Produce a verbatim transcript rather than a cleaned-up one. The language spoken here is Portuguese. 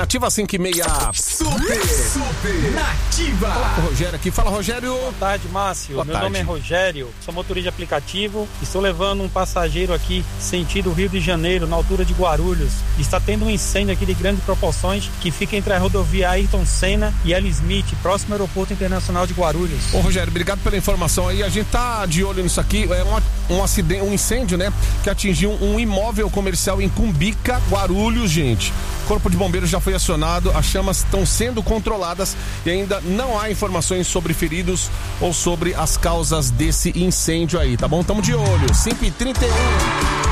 Nativa cinco e meia. Super, super Nativa. Fala com o Rogério aqui. Fala, Rogério. Boa tarde, Márcio. Boa Meu tarde. nome é Rogério, sou motorista de aplicativo. Estou levando um passageiro aqui, sentido Rio de Janeiro, na altura de Guarulhos. Está tendo um incêndio aqui de grandes proporções que fica entre a rodovia Ayrton Senna e L. Smith, próximo ao Aeroporto Internacional de Guarulhos. Ô, Rogério, obrigado pela informação aí. A gente tá de olho nisso aqui. É um, um acidente, um incêndio, né? Que atingiu um imóvel comercial em Cumbica, Guarulhos, gente. O Corpo de Bombeiros já foi acionado, as chamas estão sendo controladas e ainda não há informações sobre feridos ou sobre as causas desse incêndio aí, tá bom? Tamo de olho. cinco e trinta e um.